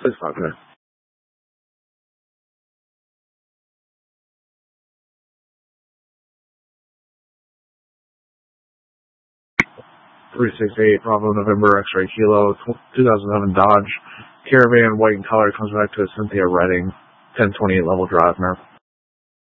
It's okay. 368 Bravo November X-Ray Kilo 2011 Dodge Caravan, white in color, comes back to a Cynthia Redding, 1028 level drive, man.